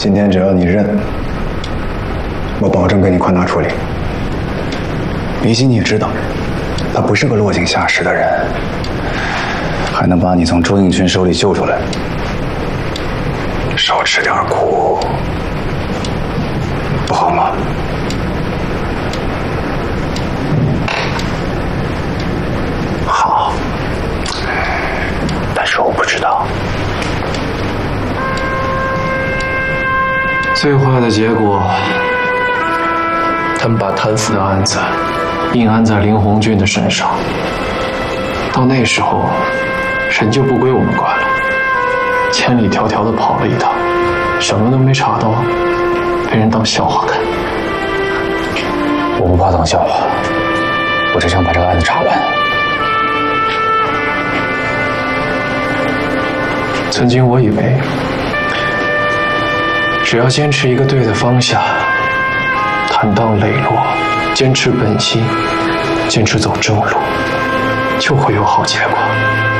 今天只要你认，我保证给你宽大处理。李希你也知道，他不是个落井下石的人，还能把你从周应群手里救出来，少吃点苦，不好吗？ 好，但是我不知道。 最坏的结果，他们把贪腐的案子硬安在林红俊的身上，到那时候，人就不归我们管了，千里迢迢的跑了一趟，什么都没查到，被人当笑话看。 我不怕当笑话，我只想把这个案子查完。 曾经我以为，只要坚持一个对的方向，坦荡磊落，坚持本心，坚持走正路，就会有好结果。